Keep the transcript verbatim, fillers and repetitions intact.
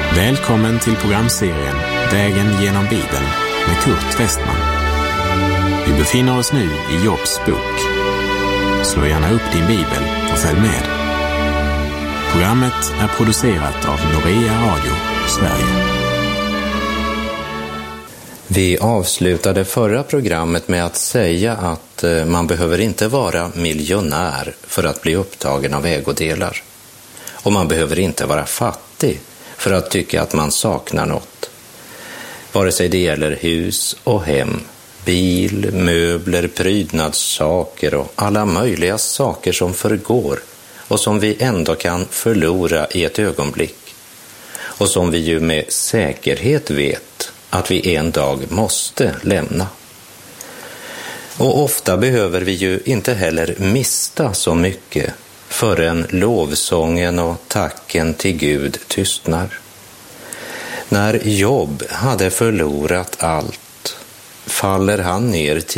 Välkommen till programserien Vägen genom Bibeln med Kurt Westman. Vi befinner oss nu i Jobs bok. Slå gärna upp din bibel och följ med. Programmet är producerat av Norea Radio, Sverige. Vi avslutade förra programmet med att säga att man behöver inte vara miljonär för att bli upptagen av ägodelar. Och man behöver inte vara fattig för att tycka att man saknar något. Vare sig det gäller hus och hem, bil, möbler, prydnadssaker och alla möjliga saker som förgår och som vi ändå kan förlora i ett ögonblick. Och som vi ju med säkerhet vet att vi en dag måste lämna. Och ofta behöver vi ju inte heller mista så mycket förrän lovsången och tacken till Gud tystnar. När Job hade förlorat allt faller han ner till